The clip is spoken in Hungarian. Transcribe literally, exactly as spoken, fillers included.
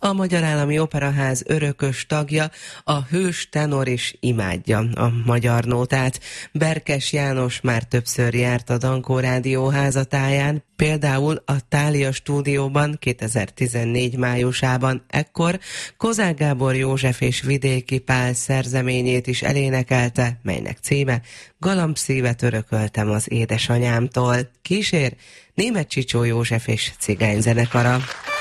A Magyar Állami Operaház örökös tagja, a hős tenor is imádja a magyar nótát. Berkes János már többször járt a Dankó Rádió házatáján, például a Thália stúdióban kétezer-tizennégy májusában. Ekkor Kozák Gábor József és Vidéki Pál szerzeményét is elénekelte, melynek címe Galambszívet örököltem az édesanyámtól. Kísér Németh Csicsó József és Cigányzenekara.